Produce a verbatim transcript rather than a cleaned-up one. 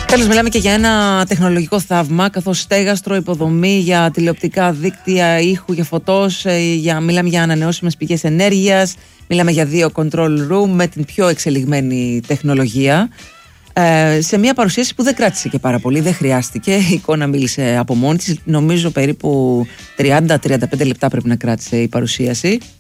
Τέλος, μιλάμε και για ένα τεχνολογικό θαύμα, καθώς στέγαστρο, υποδομή για τηλεοπτικά δίκτυα, ήχου, για φωτός, για, μιλάμε για ανανεώσιμες πηγές ενέργειας, μιλάμε για δύο control room με την πιο εξελιγμένη τεχνολογία. Ε, σε μια παρουσίαση που δεν κράτησε και πάρα πολύ, δεν χρειάστηκε. Η εικόνα μίλησε από μόνη της. Νομίζω περίπου τριάντα με τριάντα πέντε λεπτά πρέπει να κράτησε η παρουσίαση.